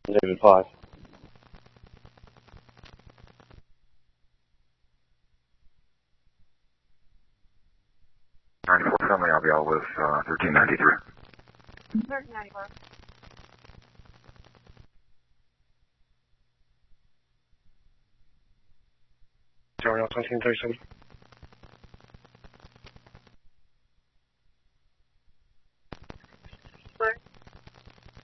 Division 5. Friendly, I'll be out with 1393. 1394. Zero 1937.